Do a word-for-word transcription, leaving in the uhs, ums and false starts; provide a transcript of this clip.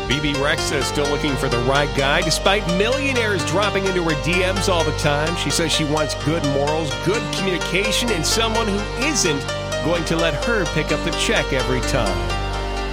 Bebe Rexha is still looking for the right guy, despite millionaires dropping into her D Ms all the time. She says she wants good morals, good communication, and someone who isn't going to let her pick up the check every time.